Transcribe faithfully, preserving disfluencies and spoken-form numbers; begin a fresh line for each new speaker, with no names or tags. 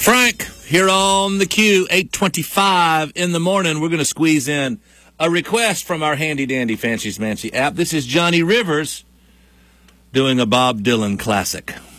Frank, here on the Q, eight twenty-five in the morning. We're going to squeeze in a request from our handy-dandy Fancy Smancy app. This is Johnny Rivers doing a Bob Dylan classic.